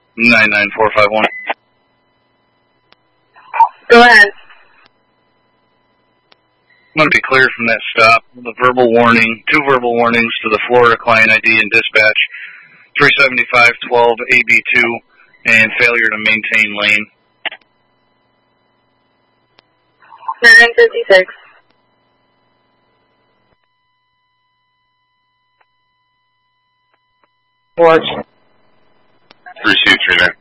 99451. Go ahead. I'm going to be cleared from that stop with a verbal warning, 2 verbal warnings to the Florida client ID and dispatch, 375-12 AB2, and failure to maintain lane. 956. Watch. Received 39.